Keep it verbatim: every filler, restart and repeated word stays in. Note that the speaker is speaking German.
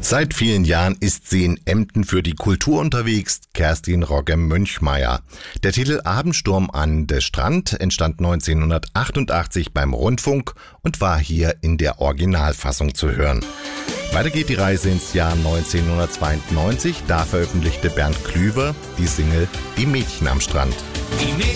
Seit vielen Jahren ist sie in Emden für die Kultur unterwegs, Kerstin Rogge-Mönchmeyer. Der Titel Abendsturm an der Strand entstand neunzehnhundertachtundachtzig beim Rundfunk und war hier in der Originalfassung zu hören. Weiter geht die Reise ins Jahr neunzehnhundertzweiundneunzig. Da veröffentlichte Bernd Klüver die Single Die Mädchen am Strand. Die Mädchen